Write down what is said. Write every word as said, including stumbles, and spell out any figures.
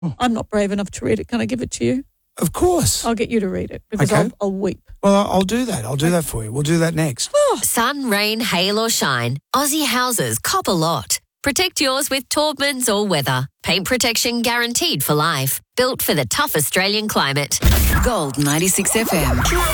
I'm not brave enough to read it. Can I give it to you? Of course. I'll get you to read it because Okay. I'll, I'll weep. Well, I'll I'll do that. I'll do that for you. We'll do that next. Sun, rain, hail or shine, Aussie houses cop a lot. Protect yours with Taubman's All Weather. Paint protection guaranteed for life. Built for the tough Australian climate. Gold ninety-six F M.